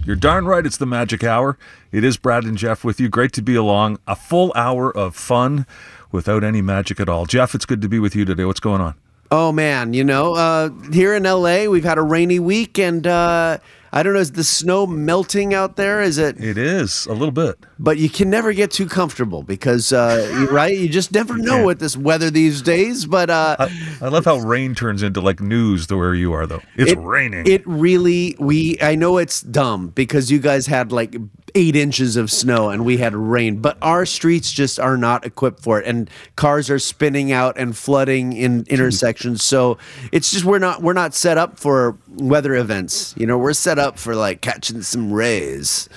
You're darn right it's the magic hour. It is Brad and Jeff with you. Great to be along. A full hour of fun without any magic at all. Jeff, it's good to be with you today. What's going on? Oh, man, here in L.A., we've had a rainy week, and I don't know, is the snow melting out there? Is it? It is, a little bit. But you can never get too comfortable because, right, you just never know with this weather these days. But I love how rain turns into like news to where you are, though. It's raining. It really, I know it's dumb because you guys had like 8 inches of snow and we had rain, but our streets just are not equipped for it, and cars are spinning out and flooding in intersections. So it's just we're not set up for weather events. We're set up for like catching some rays.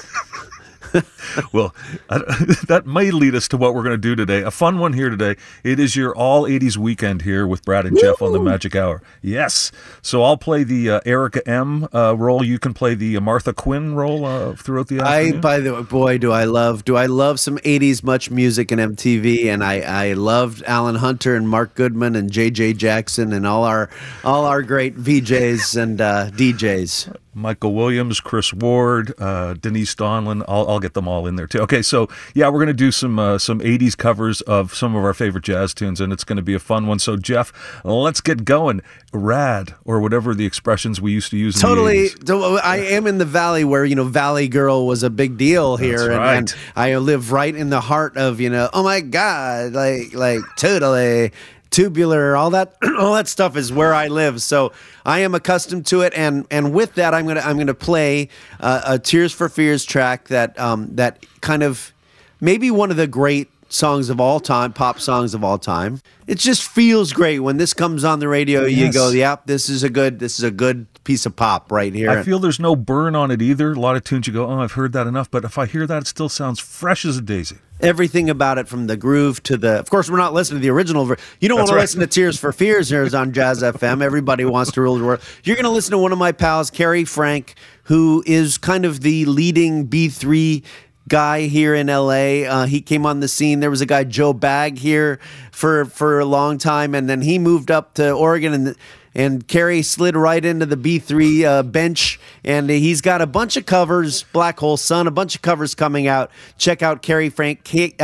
Well, that may lead us to what we're going to do today. A fun one here today. It is your all 80s weekend here with Brad and Jeff on the Magic Hour. Yes. So I'll play the Erica M role. You can play the Martha Quinn role throughout the afternoon. By the way, boy, do I love some 80s much music and MTV, and I loved Alan Hunter and Mark Goodman and JJ Jackson and all our great VJs and DJs. Michael Williams, Chris Ward, Denise Donlin. I'll get them all in there too. Okay, so yeah, we're going to do some 80s covers of some of our favorite jazz tunes, and it's going to be a fun one. So Jeff, let's get going. Rad, or whatever the expressions we used to use in the 80s. I am in the Valley where, Valley Girl was a a big deal here. That's right. And I live right in the heart of, oh my God, like totally tubular, all that stuff is where I live. So I am accustomed to it, and with that, I'm gonna play a Tears for Fears track that kind of maybe one of the great songs of all time, pop songs of all time. It just feels great when this comes on the radio. Yes. You go, "Yep, this is a good piece of pop right here." I feel there's no burn on it either. A lot of tunes you go, "Oh, I've heard that enough," but if I hear that, it still sounds fresh as a daisy. Everything about it, from the groove to the... Of course, we're not listening to the original. You don't want to listen to Tears for Fears here on Jazz FM. Everybody wants to rule the world. You're going to listen to one of my pals, Kerry Frank, who is kind of the leading B3 guy here in LA. He came on the scene. There was a guy, Joe Bagg, here for a long time, and then he moved up to Oregon, and Kerry slid right into the B3 bench, and he's got a bunch of covers, Black Hole Sun, a bunch of covers coming out. Check out Kerry Frank,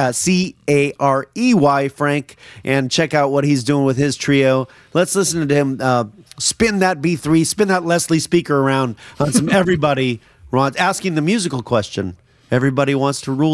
Carey Frank, and check out what he's doing with his trio. Let's listen to him spin that B3, spin that Leslie speaker around on some Everybody asking the musical question. Everybody wants to rule